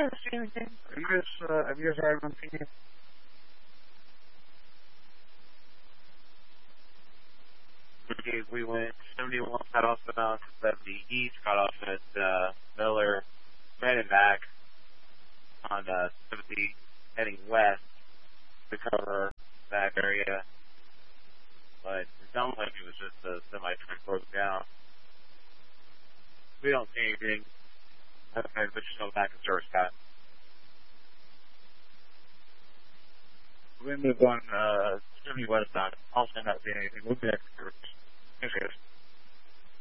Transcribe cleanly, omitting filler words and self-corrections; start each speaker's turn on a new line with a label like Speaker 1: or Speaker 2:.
Speaker 1: guys see anything? Have you guys heard of anything? We went 71, got off about 70 east, got off at Miller, ran it back on 70, heading west to cover that area. But it sounded like it was just a semi-truck broke down. We don't see anything. Okay, put yourself back in service, Scott. We moved on 70 westbound. Also not seeing anything. We'll be next to service. Thanks, guys.